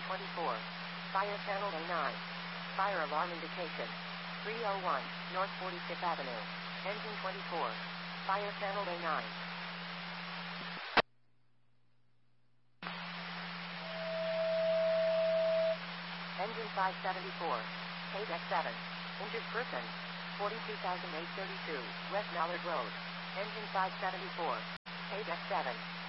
24. Fire channel A9. Fire alarm indication. 301, North 45th Avenue. Engine 24. Fire channel A9. Engine 574. Page X7. Injured person. 42,832, West Mallard Road. Engine 574. Page X7.